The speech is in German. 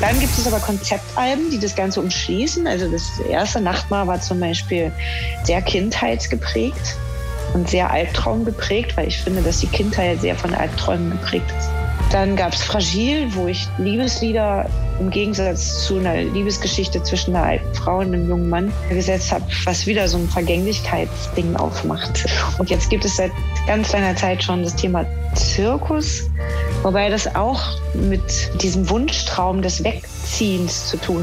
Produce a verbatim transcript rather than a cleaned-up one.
Dann gibt es aber Konzeptalben, die das Ganze umschließen. Also das erste Nachtmahr war zum Beispiel sehr kindheitsgeprägt und sehr albtraumgeprägt, weil ich finde, dass die Kindheit sehr von Albträumen geprägt ist. Dann gab es Fragil, wo ich Liebeslieder im Gegensatz zu einer Liebesgeschichte zwischen einer alten Frau und einem jungen Mann gesetzt habe, was wieder so ein Vergänglichkeitsding aufmacht. Und jetzt gibt es seit ganz langer Zeit schon das Thema Zirkus, wobei das auch mit diesem Wunschtraum des Wegziehens zu tun